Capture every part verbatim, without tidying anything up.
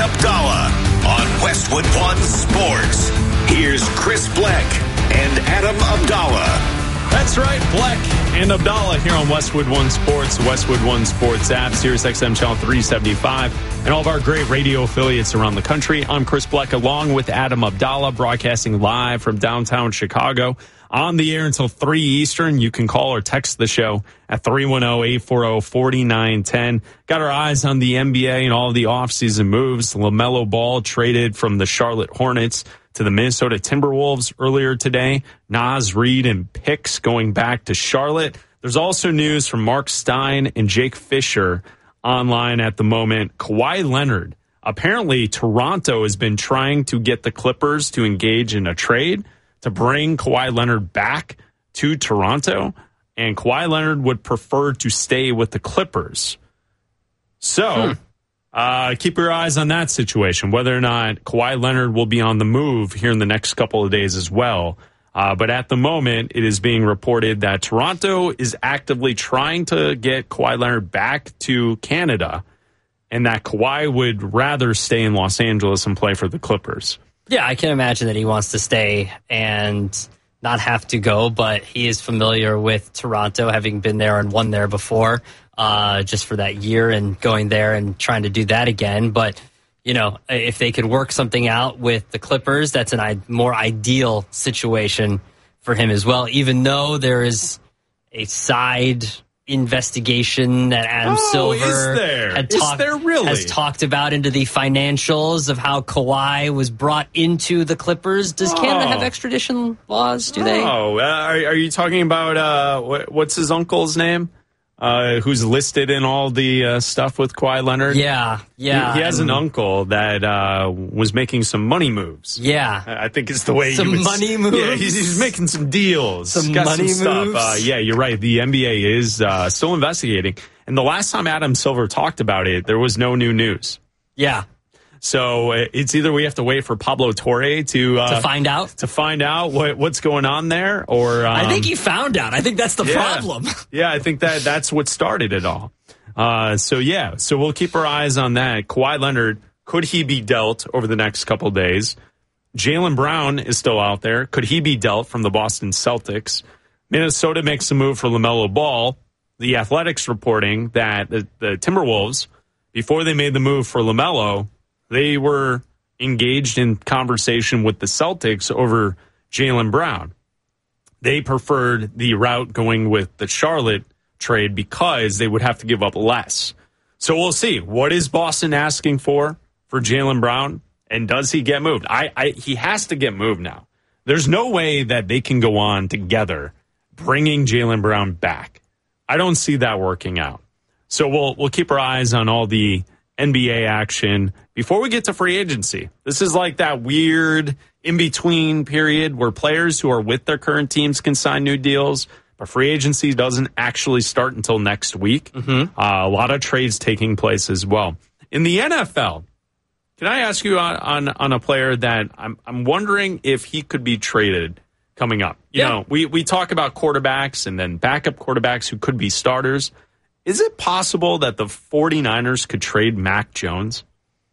Abdallah on Westwood One Sports. Here's Chris Bleck and Adam Abdallah. That's right, Bleck and Abdallah here on Westwood One Sports, Westwood One Sports app, Sirius X M channel three seventy-five, and all of our great radio affiliates around the country. I'm Chris Bleck along with Adam Abdallah, broadcasting live from downtown Chicago. On the air until three Eastern. You can call or text the show at three one zero, eight four zero, four nine one zero. Got our eyes on the N B A and all the offseason moves. LaMelo Ball traded from the Charlotte Hornets to the Minnesota Timberwolves earlier today. Naz Reid and picks going back to Charlotte. There's also news from Mark Stein and Jake Fisher online at the moment. Kawhi Leonard. Apparently, Toronto has been trying to get the Clippers to engage in a trade to bring Kawhi Leonard back to Toronto, and Kawhi Leonard would prefer to stay with the Clippers. So, hmm. uh, keep your eyes on that situation, whether or not Kawhi Leonard will be on the move here in the next couple of days as well. Uh, but at the moment, it is being reported that Toronto is actively trying to get Kawhi Leonard back to Canada, and that Kawhi would rather stay in Los Angeles and play for the Clippers. Yeah, I can imagine that he wants to stay and not have to go, but he is familiar with Toronto, having been there and won there before, uh, just for that year and going there and trying to do that again. But, you know, if they could work something out with the Clippers, that's a I- more ideal situation for him as well, even though there is a side investigation that Adam oh, Silver is there? had is talk, there really? has talked about into the financials of how Kawhi was brought into the Clippers. Does oh. Canada have extradition laws? Do they? Oh, uh, are, are you talking about uh, what, what's his uncle's name? Uh, who's listed in all the uh, stuff with Kawhi Leonard? Yeah, yeah. He, he has an uncle that uh, was making some money moves. Yeah. I think it's the way some he was. money moves? Yeah, he's, he's making some deals. Some Got money some moves? stuff. Uh, yeah, you're right. The N B A is uh, still investigating. And the last time Adam Silver talked about it, there was no new news. Yeah. So it's either we have to wait for Pablo Torre to uh, to find out to find out what, what's going on there, or um, I think he found out. I think that's the yeah, problem. yeah, I think that that's what started it all. Uh, so yeah, so we'll keep our eyes on that. Kawhi Leonard, could he be dealt over the next couple of days? Jaylen Brown is still out there. Could he be dealt from the Boston Celtics? Minnesota makes a move for LaMelo Ball. The Athletics reporting that the, the Timberwolves, before they made the move for LaMelo, they were engaged in conversation with the Celtics over Jaylen Brown. They preferred the route going with the Charlotte trade because they would have to give up less. So we'll see. What is Boston asking for for Jaylen Brown? And does he get moved? I, I he has to get moved now. There's no way that they can go on together bringing Jaylen Brown back. I don't see that working out. So we'll we'll keep our eyes on all the N B A action before we get to free agency. This is like that weird in-between period where players who are with their current teams can sign new deals, but free agency doesn't actually start until next week. Mm-hmm. Uh, a lot of trades taking place as well. In the N F L, can I ask you on, on, on a player that I'm, I'm wondering if he could be traded coming up? You yeah. know, we, we talk about quarterbacks and then backup quarterbacks who could be starters. Is it possible that the 49ers could trade Mac Jones?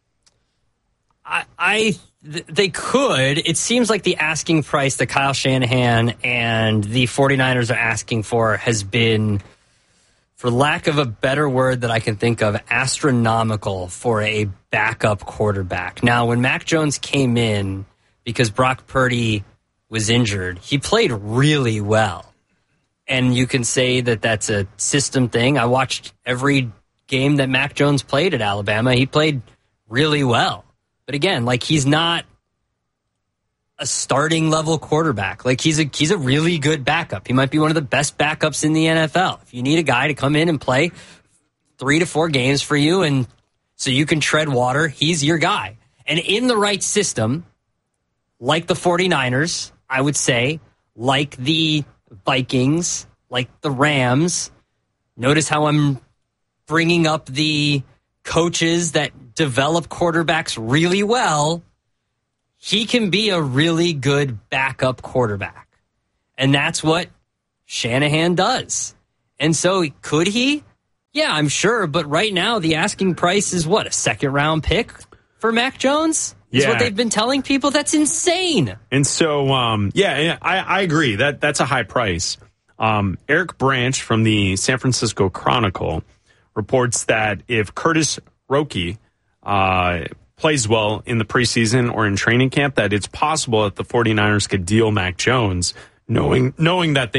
I, I th- they could. It seems like the asking price that Kyle Shanahan and the 49ers are asking for has been, for lack of a better word that I can think of, astronomical for a backup quarterback. Now, when Mac Jones came in, because Brock Purdy was injured, he played really well. And you can say that that's a system thing. I watched every game that Mac Jones played at Alabama. He played really well. But again, like, he's not a starting level quarterback. Like, he's a he's a really good backup. He might be one of the best backups in the N F L. If you need a guy to come in and play three to four games for you and so you can tread water, he's your guy. And in the right system, like the 49ers, I would say, like the Vikings, like the Rams. Notice how I'm bringing up the coaches that develop quarterbacks really well. He can be a really good backup quarterback. And that's what Shanahan does. And so could he? Yeah, I'm sure. But right now, the asking price is what? A second round pick for Mac Jones? Is Yeah. what they've been telling people. That's insane. And so, um, yeah, yeah, I, I agree that that's a high price. Um, Eric Branch from the San Francisco Chronicle reports that if Curtis Roque uh, plays well in the preseason or in training camp, that it's possible that the 49ers could deal Mac Jones, knowing knowing that they